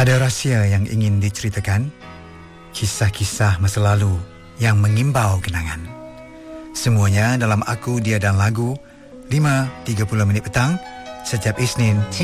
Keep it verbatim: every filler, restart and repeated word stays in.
Ada rahsia yang ingin diceritakan, kisah-kisah masa lalu yang mengimbau kenangan. Semuanya dalam Aku, Dia dan Lagu, lima tiga puluh minit petang setiap Isnin